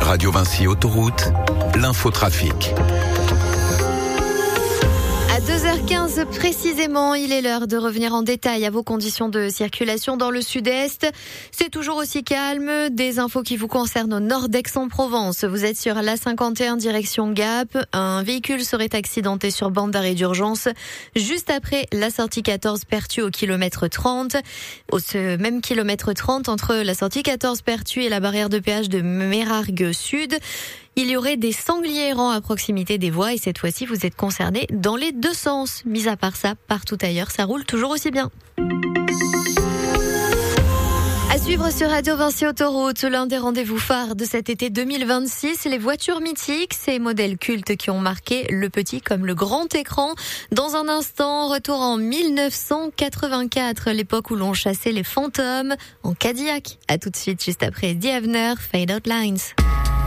Radio Vinci Autoroute, l'infotrafic. À 2h15 précisément, il est l'heure de revenir en détail à vos conditions de circulation dans le sud-est. C'est toujours aussi calme. Des infos qui vous concernent au nord d'Aix-en-Provence. Vous êtes sur l'A51 direction Gap. Un véhicule serait accidenté sur bande d'arrêt d'urgence juste après la sortie 14 Pertuis au kilomètre 30. Au ce même kilomètre 30 entre la sortie 14 Pertuis et la barrière de péage de Mérargues Sud. Il y aurait des sangliers errants à proximité des voies et cette fois-ci, vous êtes concernés dans les deux sens. Mis à part ça, partout ailleurs, ça roule toujours aussi bien. À suivre sur Radio Vinci Autoroute, l'un des rendez-vous phares de cet été 2026, les voitures mythiques, ces modèles cultes qui ont marqué le petit comme le grand écran. Dans un instant, retour en 1984, l'époque où l'on chassait les fantômes en Cadillac. À tout de suite, juste après The Avener, Fade Out Lines.